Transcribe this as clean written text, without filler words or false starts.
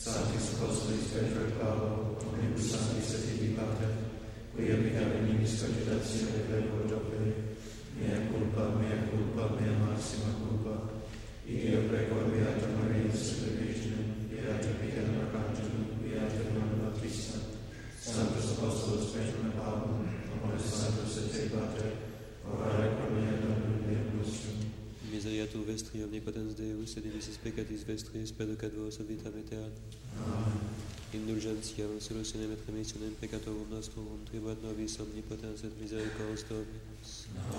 Sanctis Apostolis Petro et Paolo, omnibus sanctis et tibi Pater, qui applicare nimis cogitatione verbo doppere, mea culpa, mea maxima culpa. Io preco Beata Maria, Super Virgine, Beata Michael Arcangelo, Beata Maria Battista, Sanctus Apostolos Petro et Paolo, omnes Sanctus et te Pater, orare pro mea Domini Deus. Miseria tu vestri omnipotens Deus, et divisis peccatis vestris, peducat vos ad vitam aeternam. Amen. Indulgentiam, solutionem et remissionem peccatorum nostrum, tribuat nobis omnipotens et misericordias Dominus.